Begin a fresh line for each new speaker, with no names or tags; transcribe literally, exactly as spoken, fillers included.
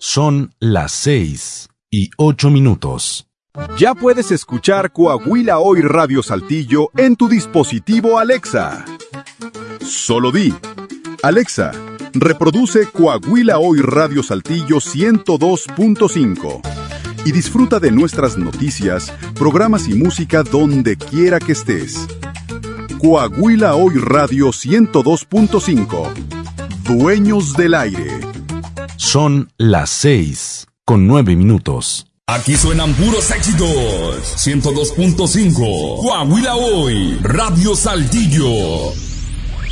Son las seis y ocho minutos.
Ya puedes escuchar Coahuila Hoy Radio Saltillo en tu dispositivo Alexa. Solo di: Alexa, reproduce Coahuila Hoy Radio Saltillo ciento dos punto cinco y disfruta de nuestras noticias, programas y música donde quiera que estés. Coahuila Hoy Radio ciento dos punto cinco. Dueños del aire.
Son las seis con nueve minutos.
Aquí suenan puros éxitos. ciento dos punto cinco. Coahuila Hoy Radio Saltillo.